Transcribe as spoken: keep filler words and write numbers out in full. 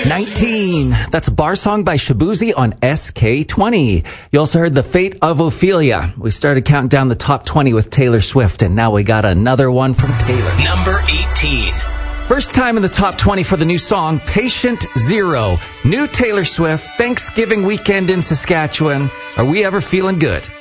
nineteen. That's a bar song by Shabuzi on S K twenty. You also heard The Fate of Ophelia. We started counting down the top twenty with Taylor Swift, and now we got another one from Taylor. Number eighteen. First time in the top twenty for the new song, Patient Zero. New Taylor Swift, Thanksgiving weekend in Saskatchewan. Are we ever feeling good?